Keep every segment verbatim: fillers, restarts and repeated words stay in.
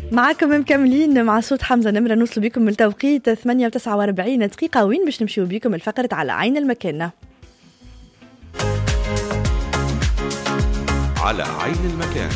معكم مكملين مع صوت حمزة نمرة، نوصل بكم من التوقيت ثمانية وتسعة وأربعين دقيقة. وين باش نمشيو بكم الفقرة على عين المكان؟ على عين المكان.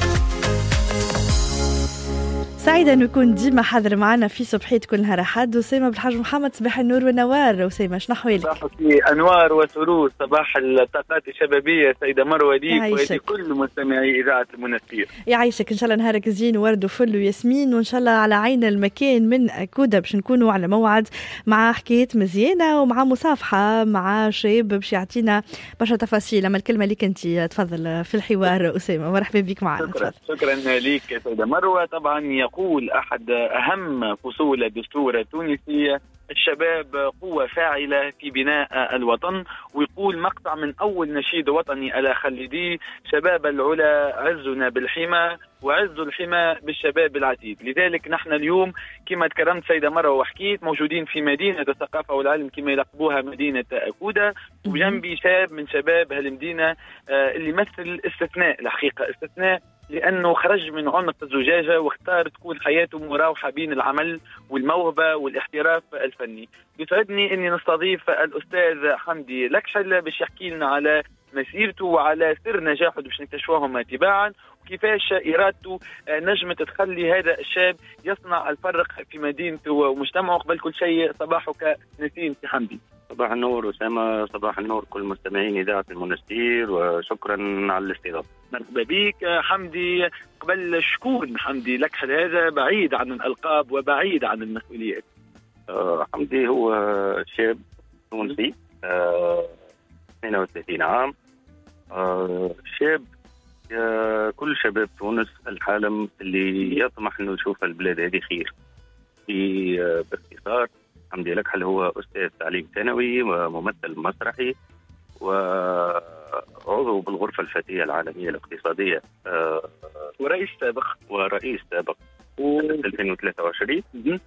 سعيدة أن نكون ديما حاضر معنا في صبحية كل نهار أحد. وسيمة بالحاج محمد، صباح النور والنوار. وسيمة شنو أحوالك؟ صباح أنوار وسرور، صباح الطاقات الشبابية سيدة مروة ليك ولكل مستمعي إذاعة المنستير. يعيشك إن شاء الله نهارك زين ورد وفل وياسمين، وإن شاء الله على عين المكان من أكودة باش نكونوا على موعد مع حكاية مزيانة ومع مصافحة مع شاب باش يعطينا برشا تفاصيل. أما الكلمة ليك أنت، تفضل في الحوار أسامة، مرحبا بك معنا. شكرا, شكرا ليك سيدة مروة. طبعا يقول أحد أهم فصول الدستور التونسي: الشباب قوة فاعلة في بناء الوطن. ويقول مقطع من أول نشيد وطني ألا خلدي: شباب العلا عزنا بالحمى وعز الحمى بالشباب العتيد. لذلك نحن اليوم كما تكرمت سيدة مرة وحكيت موجودين في مدينة الثقافة والعلم كما يلقبوها مدينة أكودة، وجنبي شاب من شباب هالمدينة اللي يمثل استثناء، الحقيقة استثناء لأنه خرج من عنق الزجاجة واختار تكون حياته مراوحة بين العمل والموهبة والاحتراف الفني. يسعدني أني نستضيف الأستاذ حمدي لكشل باش يحكي لنا على مسيرته وعلى سر نجاحه باش نكتشفوهم تباعا، وكيفاش إرادته نجمت تخلي هذا الشاب يصنع الفرق في مدينته ومجتمعه. قبل كل شيء صباحك نسيم سي حمدي. صباح النور أسامة، صباح النور كل مستمعين إذاعة المنستير، وشكرا على الاستضافة. مرحبا بك حمدي. قبل شكون حمدي لكشل هذا بعيد عن الألقاب وبعيد عن المسؤوليات؟ آه حمدي هو شاب تونسي، آه اثنين وثلاثين عام، آه شاب آه كل شباب تونس الحالم اللي يطمح انه يشوف البلاد هذه خير. في آه باختصار حمدي لكحل هو أستاذ تعليم ثانوي وممثل مسرحي وعضو بالغرفة الفتية العالمية الاقتصادية، آه ورئيس سابق ورئيس سابق سنة ألفين وثلاثة وعشرين.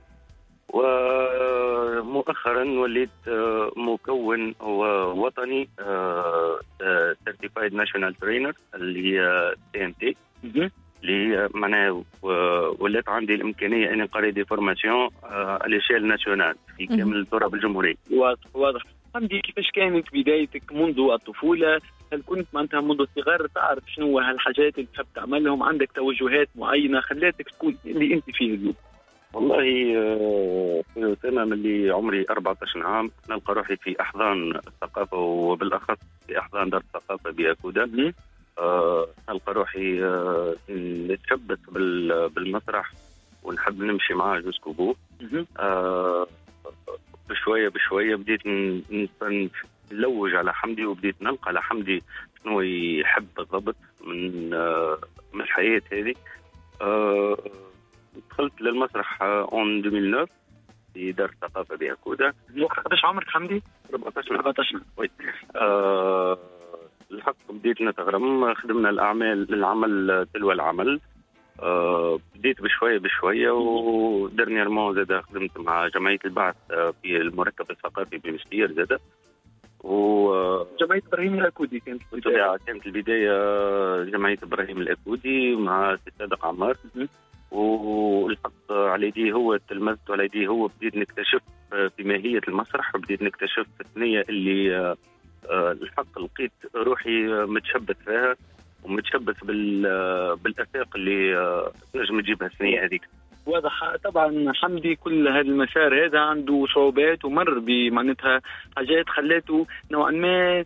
ومؤخرا وليت مكون وطني Certified National Trainer اللي هي سي ان تي، اللي معناها ولات عندي الامكانيه اني نقري دي فورماسيون الاشيال ناسيونال في كامل تراب الجمهوريه. واضح واضح. حمدي، كيفاش كانت بدايتك منذ الطفوله؟ هل كنت معناتها منذ الصغر تعرف شنو هالحاجات اللي تحب تعملهم؟ عندك توجهات معينه خلاتك تكون اللي انت فيه اليوم؟ والله في أسامة من اللي عمري أربعة عشر عام نلقى روحي في أحضان الثقافة، وبالأخص في أحضان دار الثقافة بأكودة. أه نلقى روحي أه نتشبث بالمسرح ونحب نمشي معاه جوسكو بو. أه بشوية بشوية بديت نلوج على حمدي، وبديت نلقى على حمدي شنو يحب بالضبط من أه من الحياة هذه. أه دخلت للمسرح اون ألفين وتسعة في دار الثقافة بأكودة. قداش عمرك حمدي؟ أربعة عشر. أربعة عشر. وي. أه الحق بديت نتغرم، خدمنا الأعمال العمل تلو العمل. أه بديت بشوية بشوية، ودرنيرمون زاد خدمت مع جمعية البعث في المركب الثقافي بمستير زاد. و جمعية إبراهيم الأكودي كانت البداية. كانت البداية جمعية إبراهيم الأكودي مع سي صادق عمار، والحق على يديه هو تلمذت، وعلى يديه هو بديت نكتشف في ماهية المسرح، وبديت نكتشف الثنية اللي الحق لقيت روحي متشبث فيها ومتشبث بالأفاق اللي نجم تجيبها الثنية هذيك. واضح. طبعا حمدي كل هذا المسار هذا عنده صعوبات ومر بمعناتها حاجات خلاته نوعا ما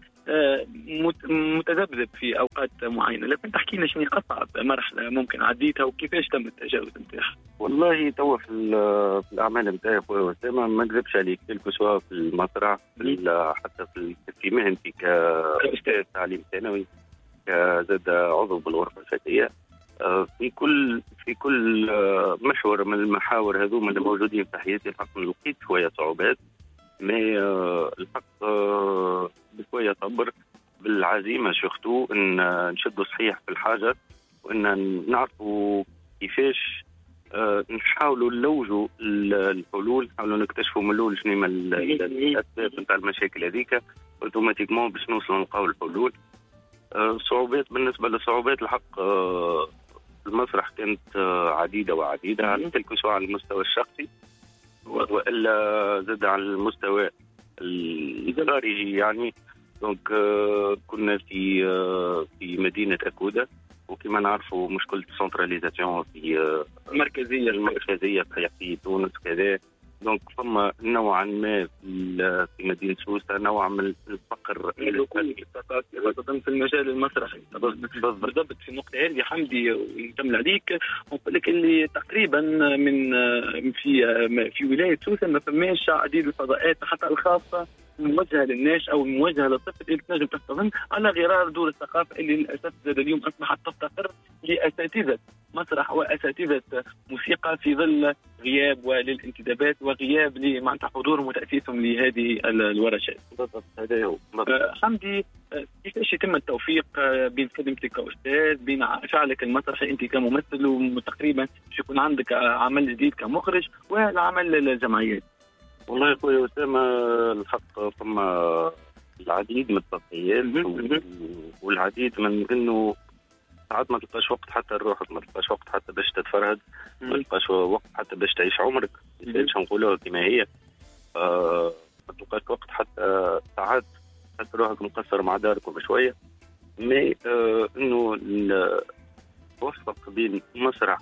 متذبذب في اوقات معينه، لكن تحكي لنا شنو اصعب مرحله ممكن عديتها وكيفاش تم التجاوز نتاعها؟ والله توا في الاعمال نتاعي خويا اسامه ما نكذبش عليك، كلكو سواء في المسرح حتى في في مهنتي كاستاذ تعليم ثانوي، كزاد عضو بالغرفه الفتيه، في كل في كل محور من المحاور هذوما اللي موجودين في حياتي الحق لقيت شويه صعوبات، ما الحق بشويه صبر بالعزيمه شفتوا ان نشدوا صحيح في الحاجه، وان نعرفوا كيفاش نحاولوا نلوجوا الحلول، نحاولوا نكتشفوا من الاول شنو هما الاسباب نتاع المشاكل هذيك، اوتوماتيكمون باش نوصلوا نلقاو الحلول. صعوبات بالنسبه للصعوبات الحق المسرح كانت عديدة وعديدة على تلك سواء على المستوى الشخصي وإلا زاد على المستوى الإداري يعني. دونك كنا في في مدينة أكودا، وكما نعرفوا مشكلة السنتراليزاسيون في المركزية المركزية في تونس كذا. دونك فما نوعا ما في مدينة سوسة نوع من الفقر الثقافي خاصة في المجال المسرحي. بالضبط في النقطة هذه حمدي ونكمل عليك ونقول لك اللي تقريبا من في في ولاية سوسة ما فماش عديد الفضاءات حتى الخاصة موجهة للناس أو موجهة للطفل اللي تنجم تحتضن على غرار دور الثقافة اللي للأسف زاد اليوم أصبحت تفتقر لأساتذة مسرح وأساتذة موسيقى في ظل غياب وللانتدابات وغياب لمعناتها حضورهم وتأسيسهم لهذه الورشات. بالضبط هذا هو. أه حمدي، كيفاش يتم التوفيق بين خدمتك كأستاذ بين فعلك المسرحي أنت كممثل وتقريبا باش يكون عندك عمل جديد كمخرج والعمل الجمعيات؟ والله يا خويا أسامة الحق ثم العديد من التضحيات والعديد من انه ساعات ما تلقاش وقت حتى لروحك، ما تلقاش وقت حتى باش تتفرهد، ما تلقاش وقت حتى باش تعيش عمرك باش نقولوها كما هي. آه ما تلقاش وقت حتى ساعات حتى روحك مقصر مع دارك وبشويه. مي آه انه الوفق بين مسرح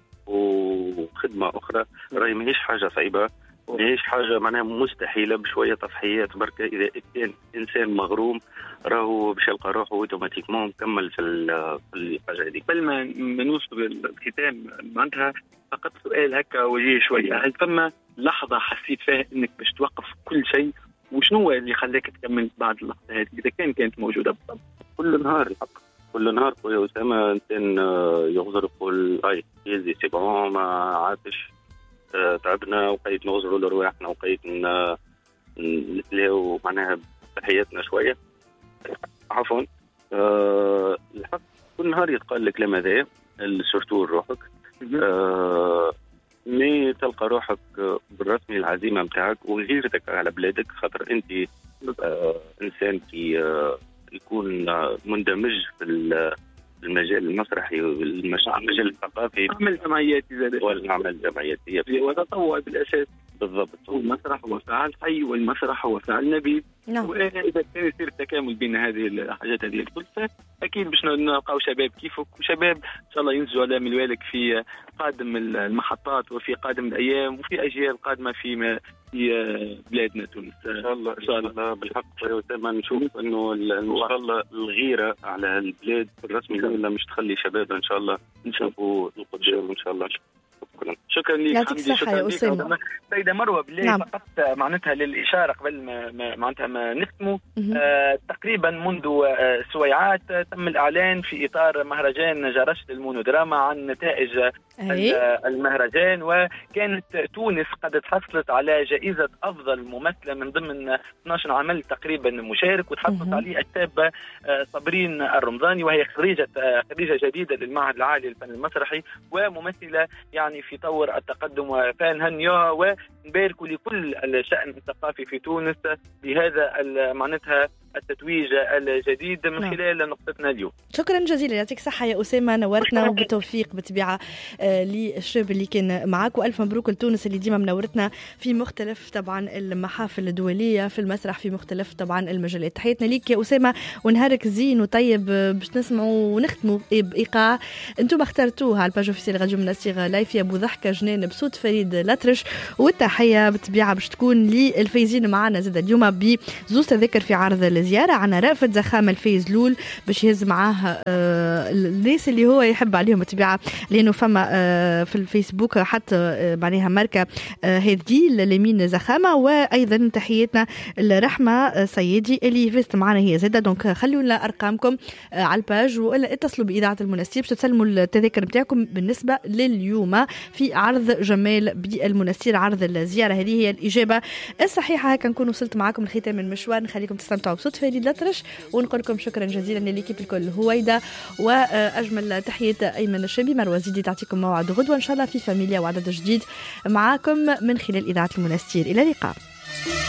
وخدمه اخرى راهي ماهيش حاجه صعيبه، ماهيش حاجه معناها مستحيله. بشويه تضحيات بركه اذا كان انسان مغروم راهو باش يلقى روحه اوتوماتيكمون مكمل في الحاجه هذيك. قبل ما نوصل للختام معناتها فقط سؤال هكا وجيه شويه، هل ثم لحظه حسيت فيها انك باش توقف كل شيء؟ وشنو اللي خلاك تكمل بعد اللحظه هذه اذا كان كانت موجوده بالضبط؟ كل نهار الحق، كل نهار خويا اسامه انسان يغزر يقول اي يزي سي بون ما عادش تعبنا وقيت نغزروا لرواحنا وقيت نتلاو معناها بحياتنا شويه. عفوا أه الحق كل نهار يتقال لك كلام هذايا سورتو روحك. أه مي تلقى روحك بالرسمي العزيمه نتاعك وغيرتك على بلادك، خاطر انت أه انسان في أه يكون مندمج في المجال المسرحي والمجال الثقافي، عمل جمعياتي زاد والعمل جمعياتي وتطوع بالاساس. بالضبط، المسرح هو فعل حي والمسرح هو فعل نبيل. نعم. وإذا كان يصير التكامل بين هذه الحاجات هذه الكل أكيد باش نلقاو شباب كيفك وشباب إن شاء الله ينسجوا على منوالك في قادم المحطات وفي قادم الأيام وفي أجيال قادمة في في بلادنا تونس إن شاء الله. إن شاء الله بالحق وتم نشوف إنه إن شاء الله الغيرة على البلاد الرسمي لا مش تخلي شباب إن شاء الله نشوفوا القدام إن شاء الله. شكرا شكرا لك يعطيك الصحة يا أسامة. سيدة مروة بالله نعم. فقط معناتها للإشارة قبل ما معناتها ما نختموا آه تقريبا منذ آه سويعات تم الإعلان في إطار مهرجان جرشت المونودراما عن نتائج المهرجان، وكانت تونس قد تحصلت على جائزة أفضل ممثلة من ضمن اثني عشر عمل تقريبا مشارك، وتحصلت عليه الشابة آه صابرين الرمضاني، وهي خريجة آه خريجة جديدة للمعهد العالي للفن المسرحي وممثلة يعني في طور التقدم، وفنهنيوها ونبارك لكل الشأن الثقافي في تونس بهذا معناتها التتويج الجديد من خلال نقطتنا اليوم. شكرا جزيلا، يعطيك صحة يا أسامة، نورتنا وبالتوفيق بالطبيعة آه للشاب اللي كان معك، وألف مبروك لتونس اللي ديما منورتنا في مختلف طبعا المحافل الدولية في المسرح في مختلف طبعا المجالات. تحياتنا ليك يا أسامة ونهارك زين وطيب. باش نسمعوا ونختموا بإيقاع انتم اخترتوها على الباج اوفيسيال راديو منستير لايف يا ابو ضحكة جنان بصوت فريد الأطرش، والتحية بالطبيعة باش تكون للفايزين معنا زاد اليوم بزوز تذكر في عرض زيارة. عنا رافد زخامة الفايز لول باش يهز معاه آه الناس اللي هو يحب عليهم بالطبيعة، لأنه فما آه في الفيسبوك حتى آه معناها ماركة آه هذي لمين زخامة. وأيضا تحياتنا الرحمة آه سيدي اللي فزت معنا هي زادة. دونك خلوا لنا أرقامكم آه على الباج ولا اتصلوا بإذاعة المنستير باش تسلموا التذاكر بتاعكم بالنسبة لليوم في عرض جمال بالمنستير، عرض الزيارة. هذه هي الإجابة الصحيحة. هكا نكون وصلت معكم لختام المشوار، نخليكم تستمتعوا بصوت فريد الأطرش ونقول لكم شكرا جزيلا لليكيب الكل. هويدا واجمل تحيات ايمن الشابي. مروه زيدي تعطيكم موعد غدوه ان شاء الله في فاميليا وعدد جديد معاكم من خلال اذاعه المنستير. الى اللقاء.